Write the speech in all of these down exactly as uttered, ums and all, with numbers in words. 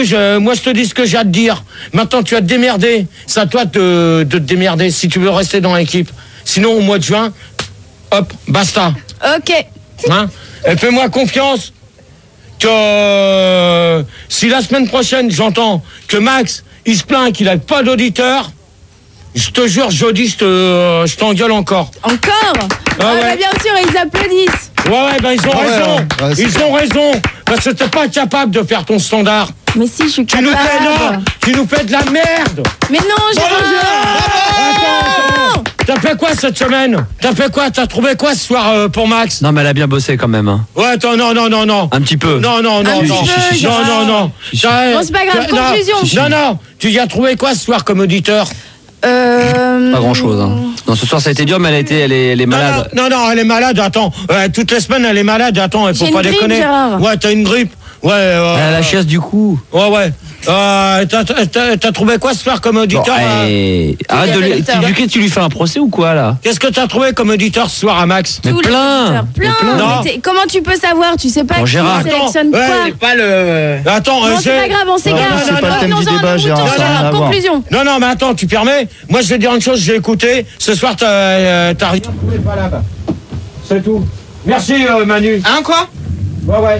Je, moi, je te dis ce que j'ai à te dire. Maintenant, tu vas te démerder. C'est à toi de, de te démerder si tu veux rester dans l'équipe. Sinon, au mois de juin, hop, basta. Ok. Hein? Et fais-moi confiance que euh, si la semaine prochaine, j'entends que Max, il se plaint qu'il n'a pas d'auditeur, je te jure, jeudi, je te, euh, je t'engueule encore. Encore? Ah ouais, ouais. bah, bien sûr, ils applaudissent. Ouais, ouais, ben ils ont Ah ouais, raison. ouais, ouais, ils ont raison. Parce que t'es pas capable de faire ton standard. Mais si, je suis Tu nous, fais, non, capable. tu nous fais de la merde. Mais non, Gérard. Attends, attends. T'as fait quoi cette semaine? T'as fait quoi? T'as trouvé quoi ce soir euh, pour Max? Non, mais elle a bien bossé quand même. Hein. Ouais, attends, non, non, non, non. Un petit peu. Non, non, non, Un non. petit peu, Non, Gérard. non, non. T'as- Bon, c'est pas grave, t'as- non, conclusion. Non, non. Tu y as trouvé quoi ce soir comme auditeur? Euh... Pas grand chose. Hein. Non, ce soir ça a été dur, mais elle, a été, elle, est, elle est malade. Non, non, non, elle est malade, attends. Ouais, toutes les semaines, elle est malade, attends, il faut J'ai pas une grippe, déconner. Gérard. Ouais, t'as une grippe. Ouais, euh, Elle a la chiasse du cou. Ouais, ouais. Euh, t'as, t'as, t'as trouvé quoi ce soir comme auditeur? Bon, euh hey, arrête de lui. auditeurs. Tu, tu, tu lui fais un procès ou quoi là? Qu'est-ce que t'as trouvé comme auditeur ce soir à Max? Mais Tous les plein. auditeurs, plein. Mais plein. Non. Mais t'es- comment tu peux savoir? Tu sais pas Bon, qui Gérard. sélectionne Attends, quoi. ouais, Pas le. Attends, Non, euh, c'est j'ai- pas grave, on s'égare. Non, non, c'est pas le thème du Revenons-en à débat, nos Gérard, moutons. ça n'a rien à voir. Conclusion. Non, non, mais attends, tu permets? Moi, je vais dire une chose, j'ai écouté. Ce soir, t'as, euh, t'as rien trouvé de valable. C'est tout. Merci, euh, Manu. Hein, quoi? Ouais, ouais.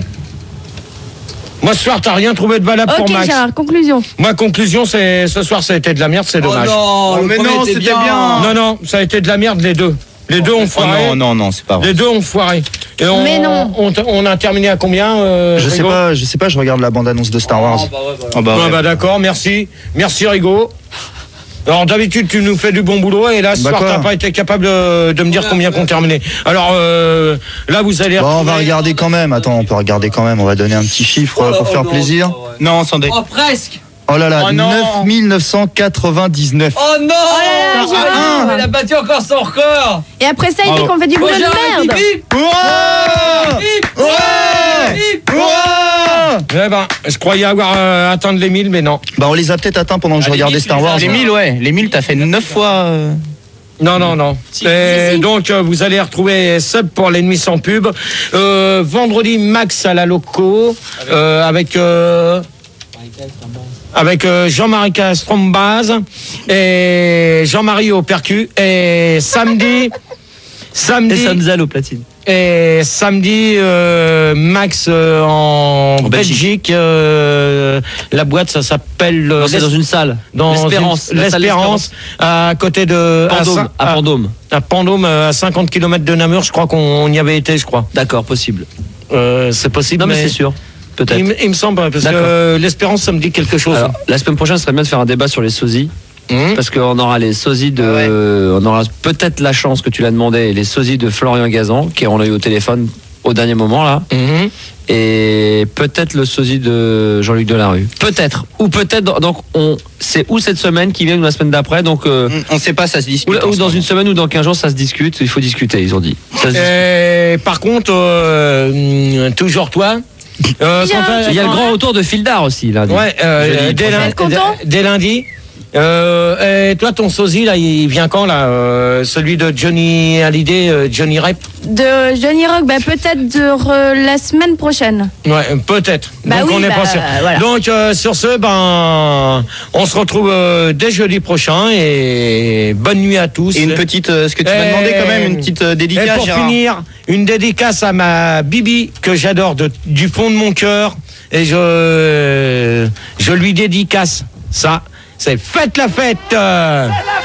Moi, ce soir, t'as rien trouvé de valable Ok, pour Max. Gérard, conclusion. Ma conclusion, c'est ce soir, ça a été de la merde, c'est dommage. Oh non, mais non, c'était bien. Non, non, ça a été de la merde, les deux. Les deux ont Oh foiré. non, non, non, c'est pas vrai. Les deux ont foiré. Et on, Mais non. On, on a terminé à combien euh, Je sais Rigaud pas, je sais pas, je regarde la bande-annonce de Star Wars. Oh bah Ah ouais. bah d'accord, merci. Merci Rigaud. Alors d'habitude tu nous fais du bon boulot et là ce Bah soir quoi t'as pas été capable de, de me dire combien qu'on terminait. Alors euh, là vous allez Bon, on va retrouver- regarder quand même. Attends, on peut regarder quand même. On va donner un petit chiffre euh, pour faire plaisir. Non, Sandé. Oh, presque. Oh là là, Oh non. neuf mille neuf cent quatre-vingt-dix-neuf. Oh non. Oh là là, Gérard. Elle a battu encore son record. Et après ça, il dit Bravo. qu'on fait du boulot de merde. Eh ben, je croyais avoir euh, atteint les mille mais non. Bah, on les a peut-être atteints pendant que je regardais Star Wars. Les mille, ouais. Les mille, t'as fait neuf fois. euh, Non, non, non. Et Si, si. donc, euh, vous allez retrouver Sub pour l'ennemi sans pub. Euh, vendredi, Max à la loco. Euh, avec... euh, avec euh, Jean-Marie Castrombaz et Jean-Marie au percu. Et samedi... Et samedi... Samzal au platine. Et samedi, euh, Max euh, en, En Belgique. Belgique. euh, la boîte, ça s'appelle... euh, Non, c'est l'Es- dans une salle. dans L'Espérance. une- La salle l'Espérance, à côté de... à Pendôme. Saint- À Pendôme. à Pendôme, à cinquante kilomètres de Namur, je crois qu'on on y avait été, je crois. D'accord, possible. Euh, c'est possible, Non, mais c'est sûr. Peut-être. Il, me- il me semble, parce que D'accord. euh, l'Espérance, ça me dit quelque chose. Alors, la semaine prochaine, ce serait bien de faire un débat sur les sosies. Hum. Parce qu'on aura les sosies de. Ah ouais. On aura peut-être la chance que tu l'as demandé, les sosies de Florian Gazan, qui on a eu au téléphone au dernier moment, là. Mhm. Et peut-être le sosie de Jean-Luc Delarue. Peut-être. Ou peut-être. Donc, on, c'est ou cette semaine qui vient ou la semaine d'après. Donc, euh, On sait pas, ça se ou, discute. ou dans une semaine ou dans quinze jours, ça se discute. Il faut discuter, ils ont dit. Ça se discute. Et par contre, euh, hum, toujours toi. Euh, Bien, quand t'as- Il y a le grand retour de Fildar aussi, là. Ouais, euh, Jeudi dès, prochain. lun- êtes content dès- dès lundi. Euh, et toi, ton sosie, là, il vient quand, là euh, celui de Johnny Hallyday, euh, Johnny Rep. De Johnny Rock, bah, peut-être de re- la semaine prochaine. Ouais, peut-être. Bah Donc oui, on n'est bah, pas sûr. voilà. Donc euh, sur ce, ben, on se retrouve euh, dès jeudi prochain et bonne nuit à tous. Et une petite, euh, ce que tu m'as Et- demandé quand même, une petite euh, Et dédicace, pour Gérard. finir, une dédicace à ma Bibi que j'adore de- du fond de mon cœur et je je lui dédicace ça. C'est faites la fête. euh.